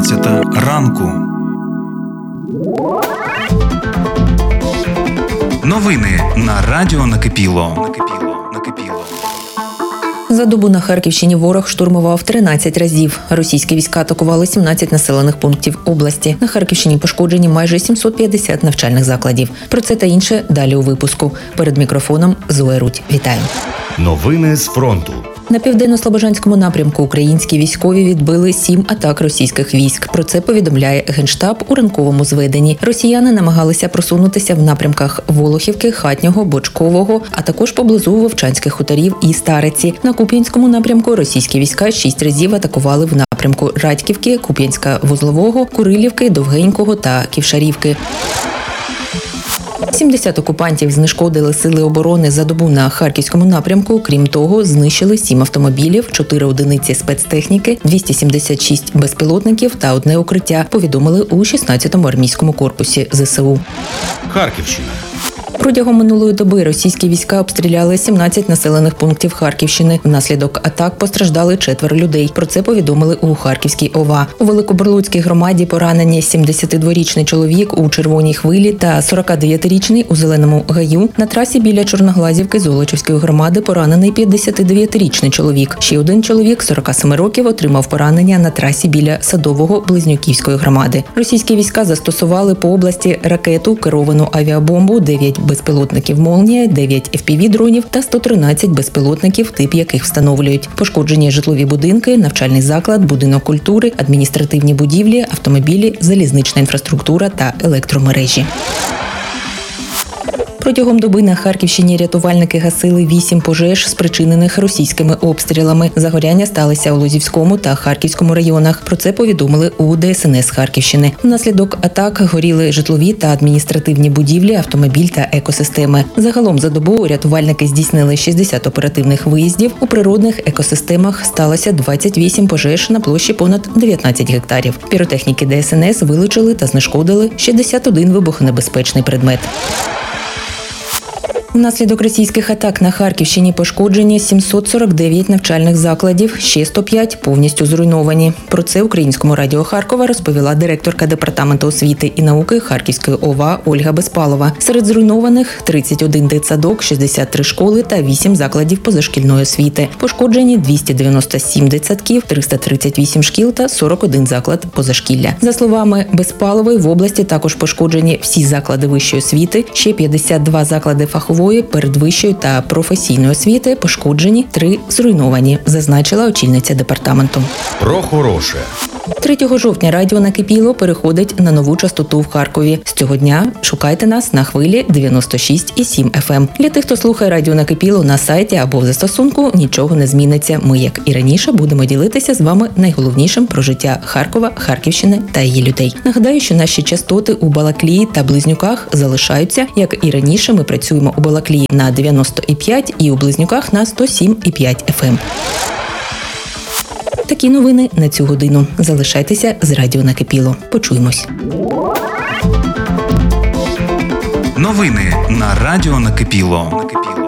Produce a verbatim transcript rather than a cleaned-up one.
одинадцята ранку. Новини на радіо Накипіло. Накипіло. Накипіло. За добу на Харківщині ворог штурмував тринадцять разів. Російські війська атакували сімнадцять населених пунктів області. На Харківщині пошкоджені майже сімсот п'ятдесят навчальних закладів. Про це та інше далі у випуску. Перед мікрофоном Зоя Рудь. Вітаю. Новини з фронту. На південно-слобожанському напрямку українські військові відбили сім атак російських військ. Про це повідомляє Генштаб у ранковому зведенні. Росіяни намагалися просунутися в напрямках Волохівки, Хатнього, Бочкового, а також поблизу Вовчанських хуторів і Стариці. На Куп'янському напрямку російські війська шість разів атакували в напрямку Радьківки, Куп'янська-Вузлового, Курилівки, Довгенького та Ківшарівки. сімдесят окупантів знешкодили сили оборони за добу на Харківському напрямку. Крім того, знищили сім автомобілів, чотири одиниці спецтехніки, двісті сімдесят шість безпілотників та одне укриття, повідомили у шістнадцятому армійському корпусі ЗСУ. Харківщина. Протягом минулої доби російські війська обстріляли сімнадцять населених пунктів Харківщини. Внаслідок атак постраждали четверо людей. Про це повідомили у Харківській ОВА. У Великобурлуцькій громаді поранені сімдесятидворічний чоловік у Червоній хвилі та сорокадев'ятирічний у Зеленому гаю. На трасі біля Чорноглазівки Золочівської громади поранений п'ятдесятидев'ятирічний чоловік. Ще один чоловік, сорок сім років, отримав поранення на трасі біля Садового Близнюківської громади. Російські війська застосували по області ракету, керовану авіабомбу, дев'ять безпілотників «Молнія», дев'ять еф пі ві-дронів та сто тринадцять безпілотників, тип яких встановлюють. Пошкоджені житлові будинки, навчальний заклад, будинок культури, адміністративні будівлі, автомобілі, залізнична інфраструктура та електромережі. Протягом доби на Харківщині рятувальники гасили вісім пожеж, спричинених російськими обстрілами. Загоряння сталися у Лозівському та Харківському районах. Про це повідомили у де ес ен ес Харківщини. Внаслідок атак горіли житлові та адміністративні будівлі, автомобіль та екосистеми. Загалом за добу рятувальники здійснили шістдесят оперативних виїздів. У природних екосистемах сталося двадцять вісім пожеж на площі понад дев'ятнадцять гектарів. Піротехніки де ес ен ес вилучили та знешкодили шістдесят один вибухонебезпечний предмет. Внаслідок російських атак на Харківщині пошкоджені сімсот сорок дев'ять навчальних закладів, ще сто п'ять повністю зруйновані. Про це Українському радіо Харкова розповіла директорка Департаменту освіти і науки Харківської ОВА Ольга Безпалова. Серед зруйнованих тридцять один дитсадок, шістдесят три школи та вісім закладів позашкільної освіти. Пошкоджені двісті дев'яносто сім дитсадків, триста тридцять вісім шкіл та сорок один заклад позашкілля. За словами Безпалової, в області також пошкоджені всі заклади вищої освіти, ще п'ятдесят два заклади фахової, передвищої та професійної освіти, пошкоджені, три зруйновані, зазначила очільниця департаменту. Про хороше. третього жовтня радіо Накипіло переходить на нову частоту в Харкові. З цього дня шукайте нас на хвилі дев'яносто шість і сім еф ем. Для тих, хто слухає радіо Накипіло на сайті або в застосунку, нічого не зміниться. Ми, як і раніше, будемо ділитися з вами найголовнішим про життя Харкова, Харківщини та її людей. Нагадаю, що наші частоти у Балаклії та Близнюках залишаються. Як і раніше, ми працюємо у Балаклії на дев'яносто і п'ять і у Близнюках на сто сім і п'ять еф ем. Такі новини на цю годину. Залишайтеся з радіо Накипіло. Почуємось. Новини на радіо Накипіло. Накипіло.